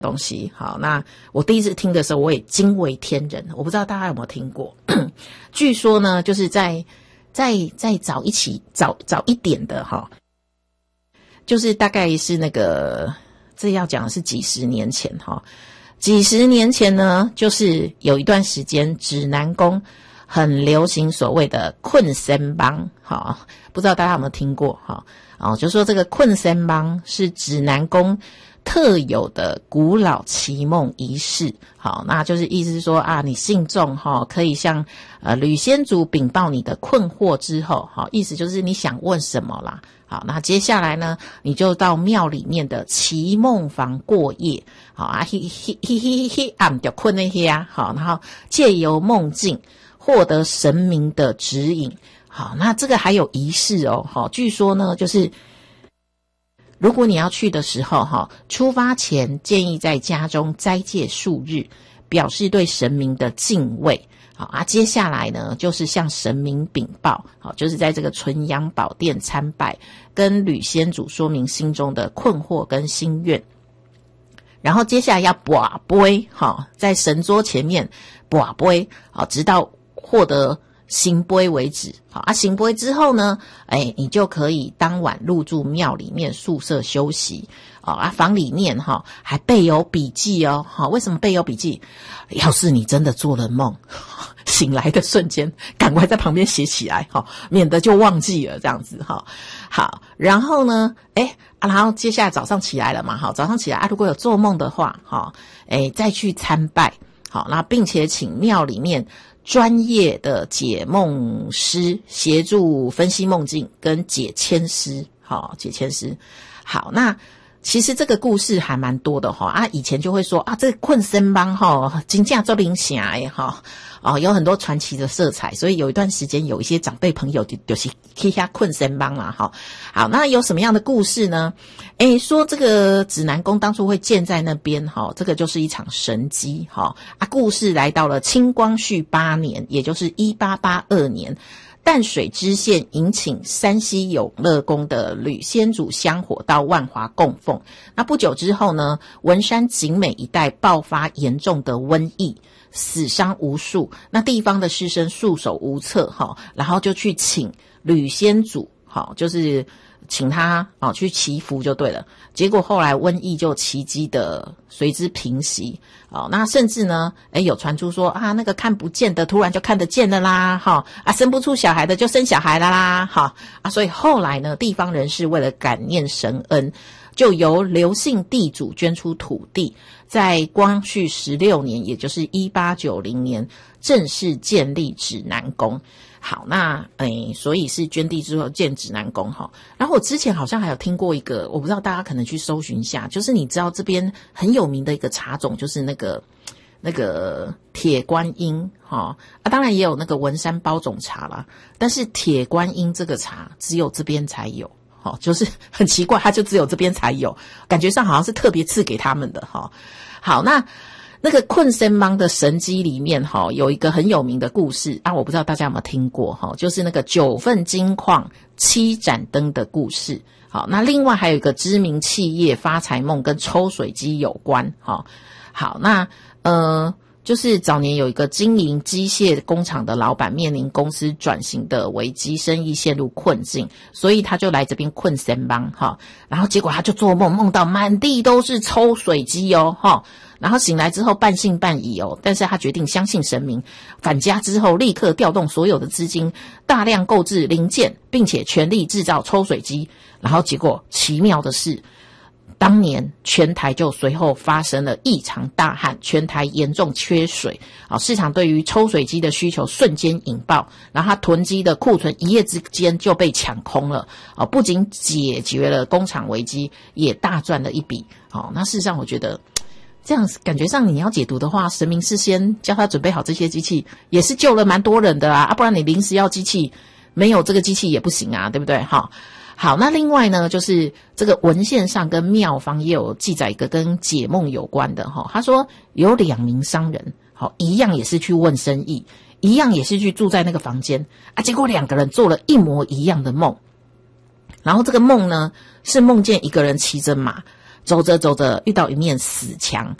东西。好，那我第一次听的时候我也惊为天人，我不知道大家有没有听过。据说呢，就是再早一点的哈，就是大概是那个这要讲的是几十年前哈。几十年前呢，就是有一段时间指南宫很流行所谓的困身帮，好，不知道大家有没有听过哈？就说这个困身帮是指南宫特有的古老祈梦仪式，好，那就是意思是说啊，你信众可以向吕仙主禀报你的困惑之后，好，意思就是你想问什么啦。好，那接下来呢，你就到庙里面的祈梦房过夜，好啊，暗就困那些啊，好，然后借由梦境获得神明的指引。好，那这个还有仪式哦，好，据说呢，就是如果你要去的时候，出发前建议在家中斋戒数日，表示对神明的敬畏。好啊，接下来呢，就是向神明禀报，好，就是在这个纯阳宝殿参拜，跟吕仙主说明心中的困惑跟心愿。然后接下来要跋杯，好，在神桌前面跋杯，好，直到获得行杯为止。好啊，行杯之后呢，你就可以当晚入住庙里面宿舍休息。房里面还备有笔记哦。为什么备有笔记？要是你真的做了梦，醒来的瞬间赶快在旁边写起来，免得就忘记了这样子。好，然后呢然后接下来早上起来了嘛，早上起来如果有做梦的话，再去参拜。好，那并且请庙里面专业的解梦师协助分析梦境跟解签诗。解签诗。好，那其实这个故事还蛮多的以前就会说这个困身帮真的做灵侠有很多传奇的色彩，所以有一段时间有一些长辈朋友就是去下困身帮啦好，那有什么样的故事呢？说这个指南宫当初会建在那边这个就是一场神机故事来到了清光绪8年，也就是1882年。淡水知县迎请山西永乐宫的吕仙主香火到万华供奉。那不久之后呢，文山景美一带爆发严重的瘟疫，死伤无数。那地方的士绅束手无策然后就去请吕仙主就是请他去祈福就对了。结果后来瘟疫就奇迹的随之平息。那甚至呢有传出说那个看不见的突然就看得见了啦生不出小孩的就生小孩了啦所以后来呢，地方人士为了感念神恩，就由刘姓地主捐出土地，在光绪16年，也就是1890年正式建立指南宫。好，那所以是捐地之后建指南宫然后我之前好像还有听过一个，我不知道大家可能去搜寻一下，就是你知道这边很有名的一个茶种，就是那个铁观音当然也有那个文山包种茶啦，但是铁观音这个茶只有这边才有就是很奇怪，它就只有这边才有，感觉上好像是特别赐给他们的好，那个困身帮的神机里面有一个很有名的故事我不知道大家有没有听过就是那个9份金矿7盏灯的故事。好，那另外还有一个知名企业发财梦跟抽水机有关好，那就是早年有一个经营机械工厂的老板面临公司转型的危机，生意陷入困境，所以他就来这边困身帮然后结果他就做梦，梦到满地都是抽水机然后醒来之后半信半疑但是他决定相信神明，返家之后立刻调动所有的资金，大量购置零件，并且全力制造抽水机。然后结果奇妙的是，当年全台就随后发生了异常大旱，全台严重缺水市场对于抽水机的需求瞬间引爆，然后它囤积的库存一夜之间就被抢空了不仅解决了工厂危机，也大赚了一笔那事实上我觉得这样感觉上你要解读的话，神明事先叫他准备好这些机器，也是救了蛮多人的不然你临时要机器，没有这个机器也不行对不对好，那另外呢，就是这个文献上跟庙方也有记载一个跟解梦有关的他说有2名商人一样也是去问生意，一样也是去住在那个房间结果2个人做了一模一样的梦。然后这个梦呢，是梦见一个人骑着马， 走着走着遇到一面死墙，